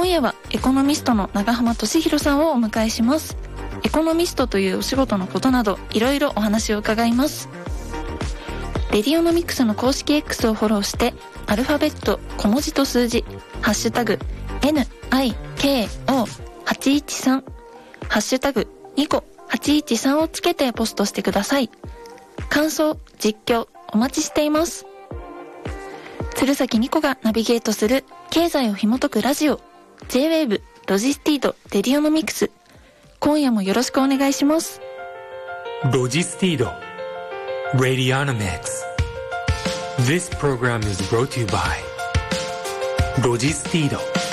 今夜はエコノミストの長浜俊弘さんをお迎えします。エコノミストというお仕事のことなどいろいろお話を伺います。レディオノミクスの公式 X をフォローしてアルファベット小文字と数字ハッシュタグ NIKO813 ハッシュタグニコ813をつけてポストしてください。感想実況お待ちしています。鶴崎ニコがナビゲートする経済を紐解くラジオ J-Wave ロジスティードレディオノミクス、今夜もよろしくお願いします。 ロジスティード Radionomics. This program is brought to you by ロジスティード